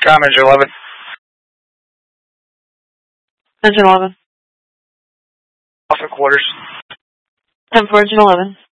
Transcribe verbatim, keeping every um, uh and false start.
Com, engine eleven. Engine eleven. Alpha quarters. ten four, engine eleven.